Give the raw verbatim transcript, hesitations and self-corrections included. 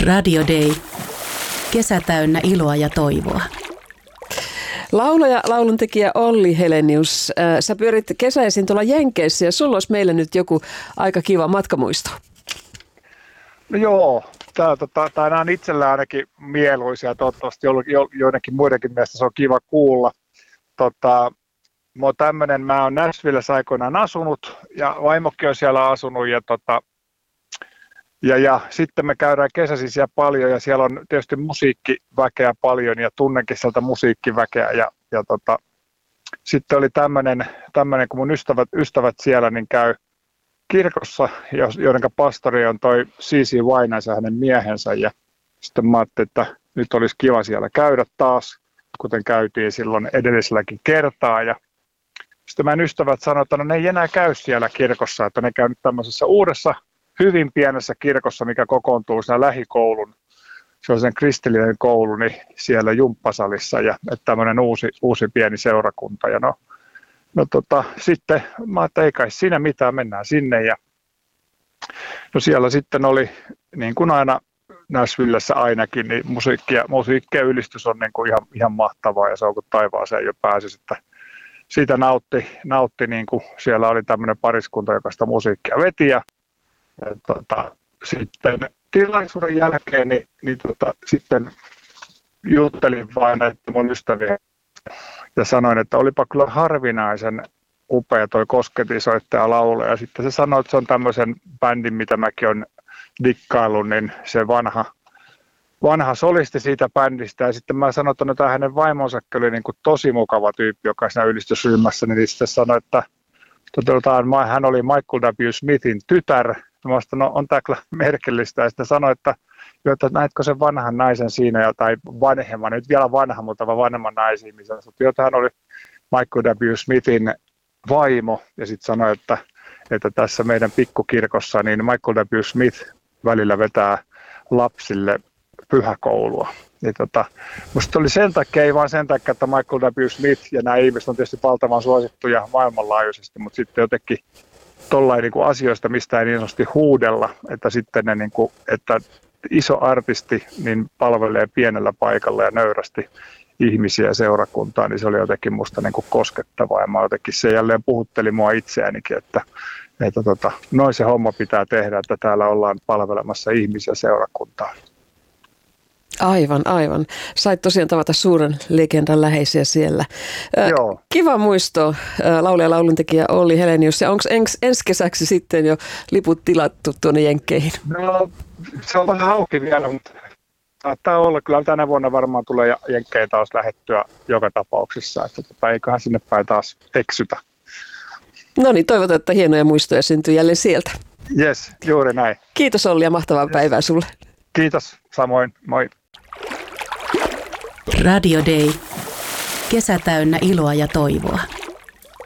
Radio Day. Kesä täynnä iloa ja toivoa. Laulaja, lauluntekijä Olli Helenius, äh, sä pyörit kesäisin tuolla Jenkeissä ja sulla olisi meille nyt joku aika kiva matkamuisto. No joo, tää, tota, tää nämä on itsellä ainakin mieluisia, toivottavasti jo, jo, joidenkin muidenkin mielestä se on kiva kuulla. Tota, mä oon tämmönen, mä oon Nashvillessä aikoinaan asunut ja vaimokki on siellä asunut ja tota, Ja, ja sitten me käydään kesäisin siellä paljon ja siellä on tietysti musiikkiväkeä paljon ja tunnenkin sieltä musiikkiväkeä. Ja, ja tota, sitten oli tämmöinen, tämmöinen, kun mun ystävät, ystävät siellä niin käy kirkossa, joiden pastori on toi C C Winans ja hänen miehensä. Ja sitten mä ajattelin, että nyt olisi kiva siellä käydä taas, kuten käytiin silloin edelliselläkin kertaa. Ja sitten meidän ystävät sanoivat, että no ne ei enää käy siellä kirkossa, että ne käy nyt tämmöisessä uudessa hyvin pienessä kirkossa, mikä kokoontuu siinä lähikoulun, se on sen kristillinen koulu, niin siellä jumppasalissa ja että tämmöinen uusi, uusi pieni seurakunta. Ja no, no tota, sitten mä ajattelin, että ei kai siinä mitään, mennään sinne. Ja no siellä sitten oli, niin kuin aina Nashvillessä ainakin, niin musiikki ja, musiikki ja ylistys on niin kuin ihan, ihan mahtavaa ja se on kuin taivaaseen jo pääsisi, että siitä nautti, nautti niin kuin siellä oli tämmöinen pariskunta, joka sitä musiikkia veti ja Ja, tota, sitten tilaisuuden jälkeen niin, niin tota, sitten juttelin vain näitä mun ystäviä ja sanoin, että olipa kyllä harvinaisen upea toi kosketisoittaja laulaja. Ja sitten se sanoi, että se on tämmöisen bändin, mitä mäkin olen dikkaillut, niin se vanha, vanha solisti siitä bändistä. Ja sitten mä sanoin, että no, tämä hänen vaimonsa oli niin kuin tosi mukava tyyppi, joka siinä ylistysryhmässä, niin sitten sanoi, että toteutaan, hän oli Michael W. Smithin tytär. Mä sanoin, no on tämä kyllä merkillistä. Ja sitten sanoi, että, jo, että näetkö sen vanhan naisen siinä, tai vanhemman, nyt vielä vanha, mutta vanhemman naisen. Jota hän oli Michael W. Smithin vaimo. Ja sitten sanoi, että, että tässä meidän pikkukirkossa niin Michael W. Smith välillä vetää lapsille pyhäkoulua. Niin tota, musta oli sen takia, ei vaan sen takia, että Michael W. Smith ja nämä ihmiset on tietysti valtavan suosittuja maailmanlaajuisesti, mutta sitten jotenkin tollain niin kuin asioista, mistä ei niin sanotusti huudella, että sitten ne, niin kuin, että iso artisti niin palvelee pienellä paikalla ja nöyrästi ihmisiä ja seurakuntaa, niin se oli jotenkin musta niin kuin koskettavaa ja mä jotenkin se jälleen puhutteli mua itseänikin, että, että tota, noin se homma pitää tehdä, että täällä ollaan palvelemassa ihmisiä seurakuntaa. Aivan, aivan. Sait tosiaan tavata suuren legendan läheisiä siellä. Joo. Kiva muisto, laulaja ja lauluntekijä Olli Helenius. Ja onko ens, ensi kesäksi sitten jo liput tilattu tuonne Jenkkeihin? No, se on vähän auki vielä, mutta saattaa olla. Kyllä tänä vuonna varmaan tulee Jenkkeihin taas lähettyä joka tapauksessa. Että tota, eiköhän sinne päin taas eksytä. No niin, toivotaan, että hienoja muistoja syntyy jälleen sieltä. Jes, juuri näin. Kiitos Olli ja mahtavaa yes. päivää sulle. Kiitos, samoin. Moi. Radio Day. Kesä täynnä iloa ja toivoa.